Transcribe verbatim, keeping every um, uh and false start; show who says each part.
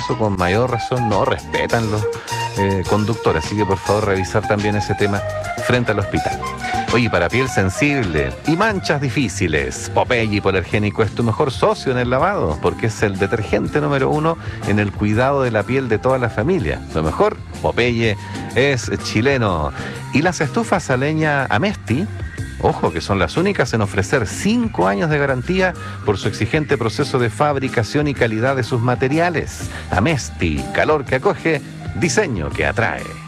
Speaker 1: caso con mayor razón no respetan los eh, conductores, así que por favor revisar también ese tema frente al hospital. Oye, para piel sensible y manchas difíciles, Popeye Hipoalergénico es tu mejor socio en el lavado, porque es el detergente número uno en el cuidado de la piel de toda la familia. Lo mejor, Popeye es chileno. Y las estufas a leña Amesti, ojo, que son las únicas en ofrecer cinco años de garantía por su exigente proceso de fabricación y calidad de sus materiales. Amesti, calor que acoge, diseño que atrae.